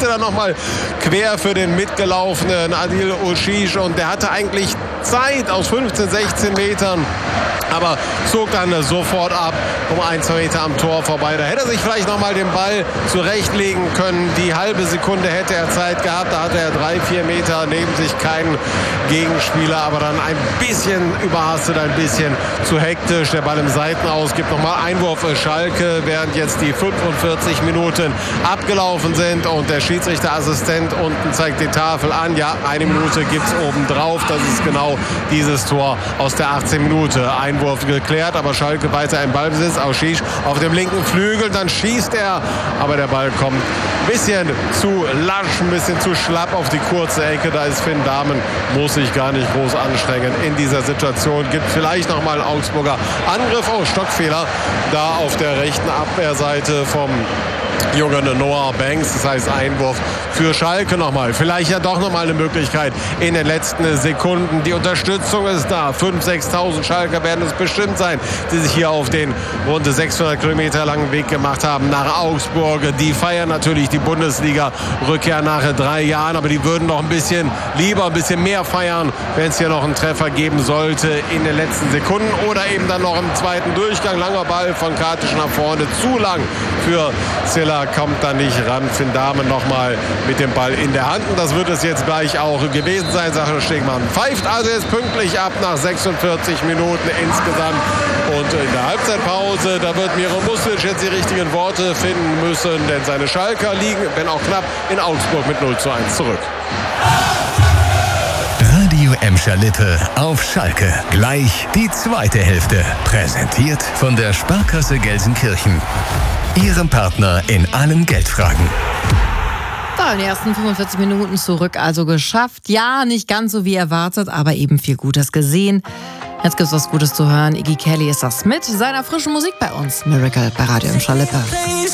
spielte dann nochmal quer für den mitgelaufenen Adil Oshish und der hatte eigentlich Zeit aus 15, 16 Metern, aber zog dann sofort ab, um 1, 2 Meter am Tor vorbei. Da hätte er sich vielleicht nochmal den Ball zurechtlegen können. Die halbe Sekunde hätte er Zeit gehabt. Da hatte er 3, 4 Meter neben sich keinen Gegenspieler, aber dann ein bisschen überhastet, ein bisschen zu hektisch. Der Ball im Seitenaus, gibt nochmal Einwurf für Schalke, während jetzt die 45 Minuten abgelaufen sind und der Schiedsrichterassistent unten zeigt die Tafel an. Ja, 1 Minute gibt es obendrauf. Das ist genau dieses Tor aus der 18 Minute. Einwurf geklärt, aber Schalke weiter im Ballbesitz. Oshish auf dem linken Flügel, dann schießt er, aber der Ball kommt ein bisschen zu lasch, ein bisschen zu schlapp auf die kurze Ecke. Da ist Finn Dahmen, muss sich gar nicht groß anstrengen in dieser Situation. Gibt vielleicht nochmal einen Augsburger Angriff. Oh, Stockfehler da auf der rechten Abwehrseite vom jungen Noah Banks. Das heißt Einwurf für Schalke nochmal. Vielleicht ja doch nochmal eine Möglichkeit in den letzten Sekunden. Die Unterstützung ist da. 5.000, 6.000 Schalker werden es bestimmt sein, die sich hier auf den rund 600 Kilometer langen Weg gemacht haben nach Augsburg. Die feiern natürlich die Bundesliga-Rückkehr nach 3 Jahren, aber die würden noch ein bisschen lieber, ein bisschen mehr feiern, wenn es hier noch einen Treffer geben sollte in den letzten Sekunden oder eben dann noch im zweiten Durchgang. Langer Ball von Katic nach vorne, zu lang für Ziller, kommt da nicht ran. Finn Dahmen nochmal mit dem Ball in der Hand. Und das wird es jetzt gleich auch gewesen sein. Sache Stegmann pfeift also jetzt pünktlich ab nach 46 Minuten insgesamt. Und in der Halbzeitpause, da wird Miro Muslic jetzt die richtigen Worte finden müssen, denn seine Schalker liegen, wenn auch knapp, in Augsburg mit 0:1 zurück. Radio Emscher Lippe auf Schalke. Gleich die zweite Hälfte. Präsentiert von der Sparkasse Gelsenkirchen. Ihrem Partner in allen Geldfragen. So, in den ersten 45 Minuten zurück, also geschafft. Ja, nicht ganz so wie erwartet, aber eben viel Gutes gesehen. Jetzt gibt's was Gutes zu hören. Iggy Kelly ist das mit seiner frischen Musik bei uns. Miracle bei Radio Emscher Lippe.